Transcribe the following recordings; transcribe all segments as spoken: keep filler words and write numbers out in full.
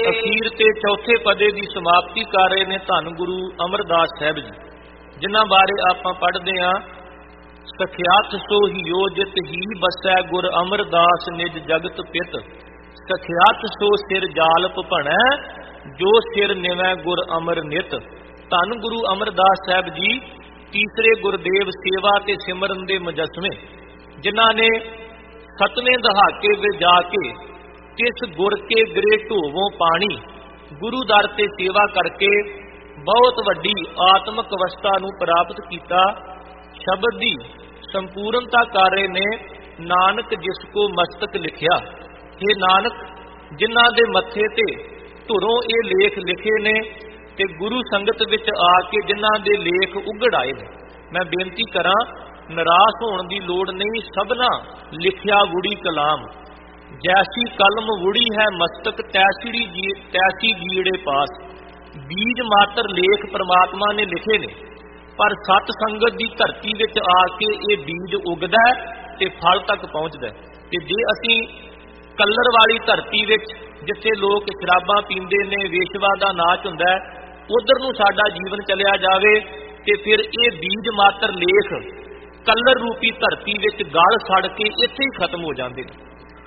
ਅਖੀਰ ਤੇ ਚੌਥੇ ਪਦੇ ਦੀ ਸਮਾਪਤੀ ਕਰ ਰਹੇ ਨੇ ਧੰਨ ਗੁਰੂ ਅਮਰਦਾਸ ਸਾਹਿਬ ਜੀ, ਜਿਨ੍ਹਾਂ ਬਾਰੇ ਆਪਾਂ ਪੜ੍ਹਦੇ ਹਾਂ। ਸਖਿਆਤ ਸੋ ਹਿਓ ਜਿਤ ਹੀ ਬਸੈ ਗੁਰ ਅਮਰਦਾਸ ਨਿਜ ਜਗਤ ਪਿਤ। ਸਖਿਆਤ ਸੋ ਸਿਰ ਜਾਲਪ ਭਣੈ ਜੋ ਸਿਰ ਨਿਵੈ ਗੁਰ ਅਮਰ ਨਿਤ। ਧੰਨ ਗੁਰੂ ਅਮਰਦਾਸ ਸਾਹਿਬ ਜੀ ਤੀਸਰੇ ਗੁਰਦੇਵ ਸੇਵਾ ਤੇ ਸਿਮਰਨ ਦੇ ਮੁਜੱਸਮੇ, ਜਿਨ੍ਹਾਂ ਨੇ ਸਤਵੇਂ ਦਹਾਕੇ ਵਿੱਚ ਜਾ ਕੇ ਤਿਸ ਗੁਰ ਕੇ ਗਰੇ ਢੋਵੋਂ ਪਾਣੀ ਗੁਰੂ ਦਰ ਤੇ ਸੇਵਾ ਕਰਕੇ ਬਹੁਤ ਵੱਡੀ ਆਤਮਿਕ ਅਵਸਥਾ ਨੂੰ ਪ੍ਰਾਪਤ ਕੀਤਾ। ਸ਼ਬਦ ਦੀ ਸੰਪੂਰਨਤਾ ਕਰ ਰਹੇ ਨੇ ਨਾਨਕ ਜਿਸ ਕੋ ਮਸਤਕ ਲਿਖਿਆ। ਇਹ ਨਾਨਕ ਜਿਨ੍ਹਾਂ ਦੇ ਮੱਥੇ ਤੇ ਧੁਰੋਂ ਇਹ ਲੇਖ ਲਿਖੇ ਨੇ ਤੇ ਗੁਰੂ ਸੰਗਤ ਵਿੱਚ ਆ ਕੇ ਜਿਨ੍ਹਾਂ ਦੇ ਲੇਖ ਉਗੜ ਆਏ ਨੇ, ਮੈਂ ਬੇਨਤੀ ਕਰਾਂ ਨਿਰਾਸ਼ ਹੋਣ ਦੀ ਲੋੜ ਨਹੀਂ। ਸਭਨਾ ਲਿਖਿਆ ਵੁੜੀ ਕਲਾਮ ਜੈਸੀ ਕਲਮ ਵੁੜੀ ਹੈ ਮਸਤਕ ਤੈਸੀ ਜੀ ਤੈਸੀ ਗੀੜੇ ਪਾਸ। ਬੀਜ ਮਾਤਰ ਲੇਖ ਪ੍ਰਮਾਤਮਾ ਨੇ ਲਿਖੇ ਨੇ, ਪਰ ਸਤ ਸੰਗਤ ਦੀ ਧਰਤੀ ਵਿੱਚ ਆ ਕੇ ਇਹ ਬੀਜ ਉਗਦਾ ਤੇ ਫਲ ਤੱਕ ਪਹੁੰਚਦਾ। ਤੇ ਜੇ ਅਸੀਂ ਕਲਰ ਵਾਲੀ ਧਰਤੀ ਵਿੱਚ ਜਿੱਥੇ ਲੋਕ ਸ਼ਰਾਬਾਂ ਪੀਂਦੇ ਨੇ, ਵੇਸ਼ਵਾ ਦਾ ਨਾਚ ਹੁੰਦਾ, ਉਧਰ ਨੂੰ ਸਾਡਾ ਜੀਵਨ ਚਲਿਆ ਜਾਵੇ ਤੇ ਫਿਰ ਇਹ ਬੀਜ ਮਾਤਰ ਲੇਖ ਕਲਰ ਰੂਪੀ ਧਰਤੀ ਵਿੱਚ ਗਲ ਸੜ ਕੇ ਇੱਥੇ ਹੀ ਖਤਮ ਹੋ ਜਾਂਦੇ ਨੇ।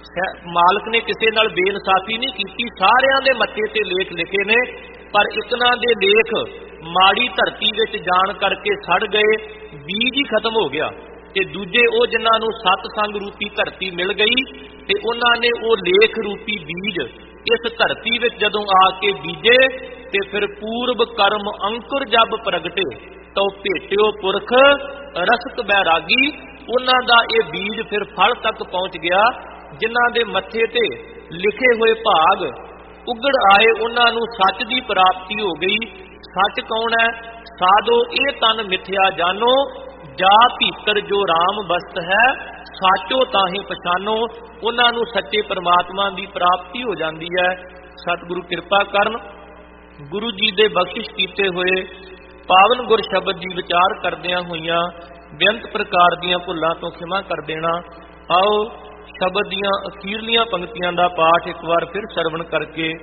ਮਾਲਕ ਨੇ ਕਿਸੇ ਨਾਲ ਬੇਇਨਸਾਫੀ ਨਹੀਂ ਕੀਤੀ, ਸਾਰਿਆਂ ਦੇ ਮੱਥੇ ਤੇ ਲੇਖ ਲਿਖੇ ਨੇ, ਪਰ ਇਤਨਾ ਦੇ ਲੇਖ ਮਾੜੀ ਧਰਤੀ ਵਿੱਚ ਜਾਣ ਕਰਕੇ ਸੜ ਗਏ, ਬੀਜ ਹੀ ਖਤਮ ਹੋ ਗਿਆ। ਤੇ ਦੂਜੇ ਉਹ ਜਿਨ੍ਹਾਂ ਨੂੰ ਸਤਸੰਗ ਰੂਪੀ ਧਰਤੀ ਮਿਲ ਗਈ ਤੇ ਉਹਨਾਂ ਨੇ ਉਹ ਲੇਖ ਰੂਪੀ ਬੀਜ ਇਸ ਧਰਤੀ ਵਿੱਚ ਜਦੋਂ ਆ ਕੇ ਬੀਜੇ ਤੇ ਫਿਰ ਪੂਰਬ ਕਰਮ ਅੰਕੁਰ ਜਬ ਪ੍ਰਗਟੇ ਤਉ ਭੇਟਿਓ ਪੁਰਖ ਰਸਕ ਬੈਰਾਗੀ। ਉਹਨਾਂ ਦਾ ਇਹ ਬੀਜ ਫਿਰ ਫਲ ਤੱਕ ਪਹੁੰਚ ਗਿਆ। ਜਿਨ੍ਹਾਂ ਦੇ ਮੱਥੇ ਤੇ ਲਿਖੇ ਹੋਏ ਭਾਗ ਉਗੜ ਆਏ ਉਹਨਾਂ ਨੂੰ ਸੱਚ ਦੀ ਪ੍ਰਾਪਤੀ ਹੋ ਗਈ। ਸੱਚ ਕੌਣ ਹੈ? ਸਾਧੋ ਇਹ ਤਨ ਮਿਥਿਆ ਜਾਨੋ ਜਾ ਭੀਤਰ ਜੋ ਰਾਮ ਬਸਤ ਹੈ ਸਾਚੋ ਤਾਹੀ ਪਛਾਨੋ। ਉਹਨਾਂ ਨੂੰ ਸੱਚੇ ਪਰਮਾਤਮਾ ਦੀ ਪ੍ਰਾਪਤੀ ਹੋ ਜਾਂਦੀ ਹੈ। ਸਤਿਗੁਰੂ ਕਿਰਪਾ ਕਰਨ। ਗੁਰੂ ਜੀ ਦੇ ਬਖਸ਼ਿਸ਼ ਕੀਤੇ ਹੋਏ ਪਾਵਨ ਗੁਰ ਸ਼ਬਦ ਦੀ ਵਿਚਾਰ ਕਰਦਿਆਂ ਹੋਈਆਂ ਬੇਅੰਤ ਪ੍ਰਕਾਰ ਦੀਆਂ ਭੁੱਲਾਂ ਤੋਂ ਖਿਮਾ ਕਰ ਦੇਣਾ। ਆਓ ਸ਼ਬਦ ਦੀਆਂ ਅਖੀਰਲੀਆਂ ਪੰਕਤੀਆਂ ਦਾ ਪਾਠ ਇੱਕ ਵਾਰ ਫਿਰ ਸਰਵਣ ਕਰਕੇ